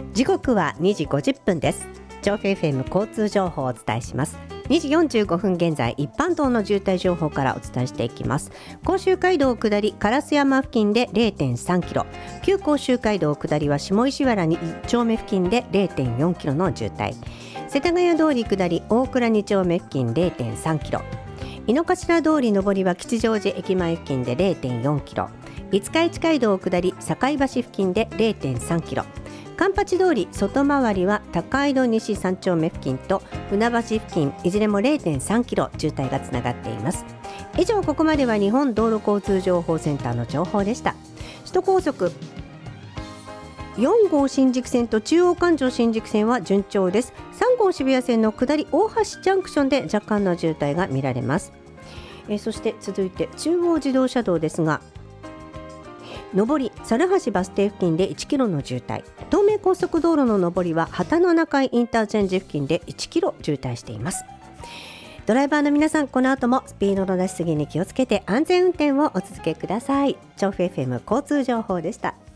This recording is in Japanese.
時刻は2時50分です。調布 FM 交通情報をお伝えします。2時45分現在、一般道の渋滞情報からお伝えしていきます。甲州街道下り烏山付近で 0.3 キロ、旧甲州街道下りは下石原2丁目付近で 0.4 キロの渋滞、世田谷通り下り大倉2丁目付近 0.3 キロ、井の頭通り上りは吉祥寺駅前付近で 0.4 キロ、五日市街道下り堺橋付近で 0.3 キロ、環八通り外回りは高井戸西3丁目付近と船橋付近いずれも 0.3 キロ渋滞がつながっています。以上、ここまでは日本道路交通情報センターの情報でした。首都高速4号新宿線と中央環状新宿線は順調です。3号渋谷線の下り大橋ジャンクションで若干の渋滞が見られます。そして続いて中央自動車道ですが、上り猿橋バス停付近で1キロの渋滞、東名高速道路の上りは旗の中井インターチェンジ付近で1キロ渋滞しています。ドライバーの皆さん、この後もスピードの出しすぎに気をつけて安全運転をお続けください。調布 FM 交通情報でした。